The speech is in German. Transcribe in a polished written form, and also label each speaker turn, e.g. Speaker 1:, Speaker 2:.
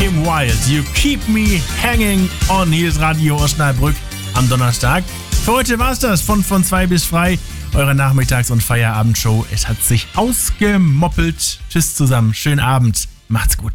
Speaker 1: Kim Wilde, You Keep Me Hanging On. Hier ist Radio Osnabrück am Donnerstag. Für heute war's das von 2 bis frei. Eure Nachmittags- und Feierabendshow. Es hat sich ausgemoppelt. Tschüss zusammen. Schönen Abend. Macht's gut.